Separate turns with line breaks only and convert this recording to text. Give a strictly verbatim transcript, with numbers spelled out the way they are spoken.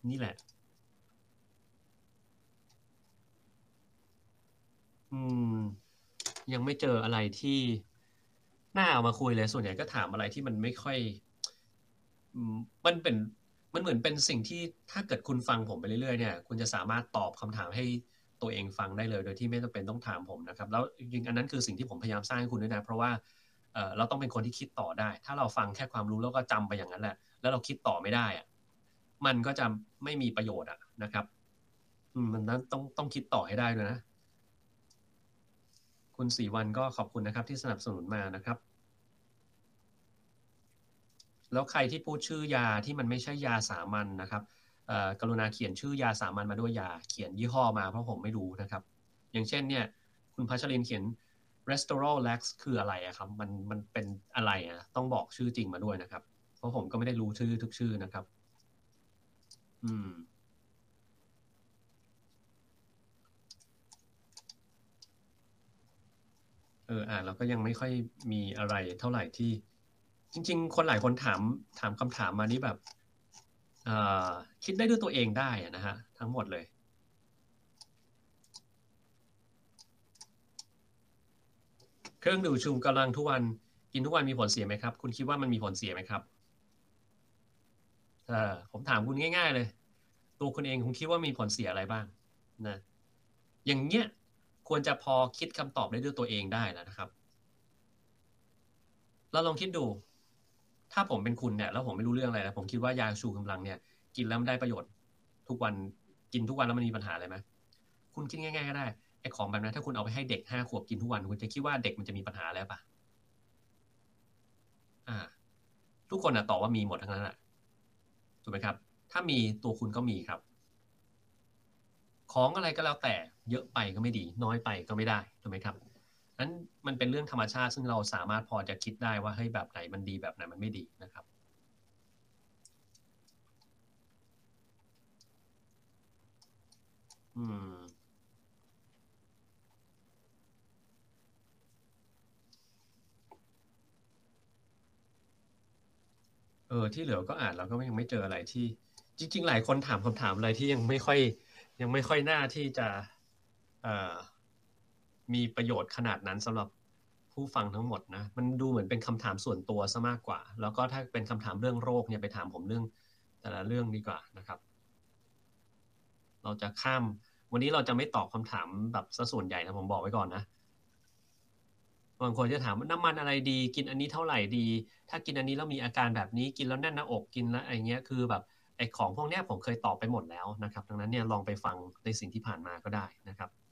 นี่แหละอืมยังไม่เจออะไรที่น่าเอามาคุยเลยส่วนใหญ่ก็ถามอะไรที่มันไม่ค่อยอืมมันเป็นมันเหมือนเป็นสิ่งที่ถ้าเกิดคุณฟังผมไปเรื่อยๆเนี่ยคุณจะสามารถตอบคำถามให้ตัวเองฟังได้เลยโดยที่ไม่จำเป็นต้องถามผมนะครับแล้วจริงๆอันนั้นคือสิ่งที่ผมพยายามสร้างให้คุณด้วยนะเพราะว่าเออเราต้องเป็นคนที่คิดต่อได้ถ้าเราฟังแค่ความรู้แล้วก็จำไปอย่างนั้นแหละแล้วเราคิดต่อไม่ได้อะมันก็จะไม่มีประโยชน์อะนะครับอืมมันนั้นต้องต้องคิดต่อให้ได้ด้วยนะ คุณสี่วันก็ขอบคุณนะครับที่สนับสนุนมานะครับแล้วใครที่พูดชื่อยาที่มันไม่ใช่ยาสามัญนะครับกรุณาเขียนชื่อยาสามัญมาด้วยยาเขียนยี่ห้อมาเพราะผมไม่รู้นะครับอย่างเช่นเนี่ยคุณพัชรินเขียน Restorol Lax คืออะไรอะครับมันมันเป็นอะไรอะต้องบอกชื่อจริงมาด้วยนะครับเพราะผมก็ไม่ได้รู้ชื่อทุกชื่อนะครับอืมเอออ่านแล้วก็ยังไม่ค่อยมีอะไรเท่าไหร่ที่จริงๆคนหลายคนถามถามคำถามมานี้แบบ เอ่อคิดได้ด้วยตัวเองได้นะฮะทั้งหมดเลยเครื่องดูดชูกำลังทุกวันกินทุกวันมีผลเสียไหมครับคุณคิดว่ามันมีผลเสียไหมครับเออผมถามคุณง่ายๆเลยตัวคุณเองคุณคิดว่ามีผลเสียอะไรบ้างนะอย่างเงี้ยควรจะพอคิดคำตอบได้ด้วยตัวเองได้แล้วนะครับเราลองคิดดูถ้าผมเป็นคุณเนี่ยแล้วผมไม่รู้เรื่องอะไรนะผมคิดว่ายาชูกำลังเนี่ยกินแล้วมันได้ประโยชน์ทุกวันกินทุกวันแล้วมันมีปัญหาอะไรไหมคุณคิดง่ายๆก็ได้ไอ้ของแบบนั้นถ้าคุณเอาไปให้เด็กห้าขวบกินทุกวันคุณจะคิดว่าเด็กมันจะมีปัญหาอะไรป่ะ อ่าทุกคนนะตอบว่ามีหมดทั้งนั้นแหละถูกไหมครับถ้ามีตัวคุณก็มีครับของอะไรก็แล้วแต่เยอะไปก็ไม่ดีน้อยไปก็ไม่ได้ถูกไหมครับนั้นมันเป็นเรื่องธรรมชาติซึ่งเราสามารถพอจะคิดได้ว่าเฮ้ยแบบไหนมันดีแบบไหนมันไม่ดีนะครับอืมเออที่เหลือก็อ่านแล้วก็ยังไม่เจออะไรที่จริงๆหลายคนถามคำถามอะไรที่ยังไม่ค่อยยังไม่ค่อยน่าที่จะเอ่อ มีประโยชน์ขนาดนั้นสำหรับผู้ฟังทั้งหมดนะมันดูเหมือนเป็นคำถามส่วนตัวซะมากกว่าแล้วก็ถ้าเป็นคำถามเรื่องโรคเนี่ยไปถามผมเรื่องแต่ละเรื่องดีกว่านะครับเราจะข้ามวันนี้เราจะไม่ตอบคำถามแบบซะส่วนใหญ่นะผมบอกไว้ก่อนนะบางคนจะถามว่าน้ำมันอะไรดีกินอันนี้เท่าไหร่ดีถ้ากินอันนี้แล้วมีอาการแบบนี้กินแล้วแน่นหน้าอกกินแล้วอะไรเงี้ยคือแบบไอ้ของพวกเนี้ยผมเคยตอบไปหมดแล้วนะครับดังนั้นเนี่ยลองไปฟังในสิ่งที่ผ่านมาก็ได้นะครับ